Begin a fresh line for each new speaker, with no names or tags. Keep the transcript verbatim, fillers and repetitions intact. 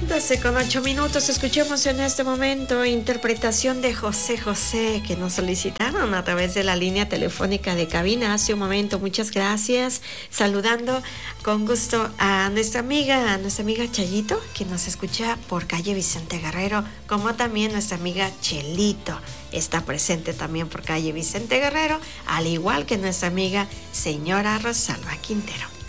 doce con ocho minutos, escuchemos en este momento interpretación de José José que nos solicitaron a través de la línea telefónica de cabina hace un momento. Muchas gracias. Saludando con gusto a nuestra amiga, a nuestra amiga Chayito, que nos escucha por calle Vicente Guerrero, como también nuestra amiga Chelito está presente también por calle Vicente Guerrero, al igual que nuestra amiga señora Rosalba Quintero.